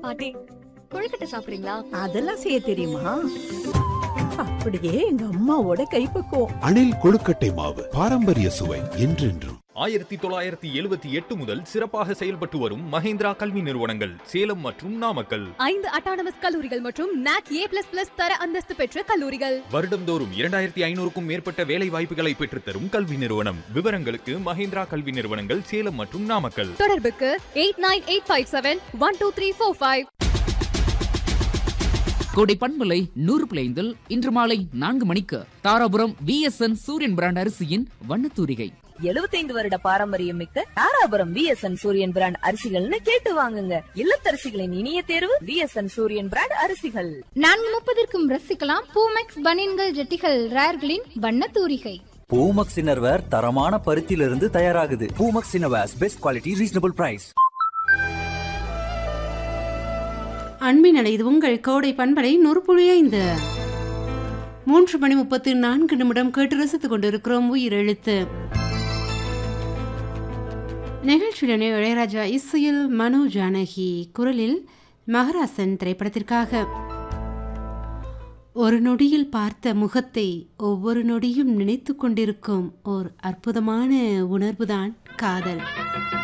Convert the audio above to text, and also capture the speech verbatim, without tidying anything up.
பாட்டி கொழுக்கட்டை சாப்பிடுறீங்களா? அதெல்லாம் செய்ய தெரியுமா? அப்படியே எங்க அம்மாவோட கைப்பக்குவம். அணில் கொழுக்கட்டை மாவு பாரம்பரிய சுவை என்றென்றும். ஆயிரத்தி தொள்ளாயிரத்தி எழுபத்தி எட்டு முதல் சிறப்பாக செயல்பட்டு வரும் மஹேந்திரா கல்வி நிறுவனங்கள் சேலம் மற்றும் நாமக்கல். ஐந்து அட்டானமஸ் கல்லூரிகள் மற்றும் நாக் ஏ பிளஸ் பிளஸ் தர அந்தஸ்து பெற்ற கல்லூரிகள். வருடம்தோறும் இரண்டாயிரத்தி ஐநூறுக்கும் மேற்பட்ட வேலை வாய்ப்புகளை பெற்றுத்தரும் கல்வி நிறுவனம். விவரங்களுக்கு மஹேந்திரா கல்வி நிறுவனங்கள் சேலம் மற்றும் நாமக்கல். தொடர்புக்கு eight nine eight five seven one two three four five. கோடை பண்பலை நூறு பிளைந்தில் இன்று மாலை நான்கு மணிக்கு தாராபுரம் வி எஸ் என் சூரியன் பிராண்ட் அரிசியின் வண்ணத்தூரிகை. எழுபத்தைந்து வருட பாரம்பரியம் மிக்க தாராபுரம் வி எஸ் என் சூரியன் பிராண்ட் அரிசிகள்னு கேட்டு வாங்குங்க. இல்லத்தரசிகளின் இனிய தேர்வு வி எஸ் என் சூரியன் பிராண்ட் அரிசிகள். நான்கு முப்பதற்கும் ரசிக்கலாம் பூமெக்ஸ் பனியன்கள் ஜெட்டிகள் ரேர்களின் வண்ணத்தூரிகை. பூமெக்ஸ் இன்னர்வேர் தரமான பருத்தியிலிருந்து தயாராகுது. Boomex innerwears best quality reasonable price. அன்பின் அலை, இது உங்கள் கோடை பண்பலை நொறுப்புழிய இந்த மூன்று மணி முப்பத்தி நான்கு நிமிடம் கேட்டு ரசித்துக் கொண்டிருக்கிறோம் உயிர் எழுத்து நிகழ்ச்சியுடனே இளையராஜா இசையில் மனோ ஜானகி குரலில் மகராசன் திரைப்படத்திற்காக. ஒரு நொடியில் பார்த்த முகத்தை ஒவ்வொரு நொடியும் நினைத்து கொண்டிருக்கும் ஓர் அற்புதமான உணர்வுதான் காதல்.